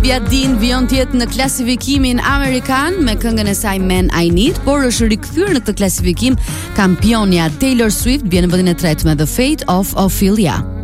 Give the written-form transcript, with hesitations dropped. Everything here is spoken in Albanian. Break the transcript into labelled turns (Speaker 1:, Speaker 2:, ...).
Speaker 1: Olivia Dean vijon tjetë në klasifikimin amerikan me këngën e saj Man I Need, por është rikthyer në këtë klasifikim kampionja Taylor Swift, vjen në vendin e tretë me The Fate of Ophelia.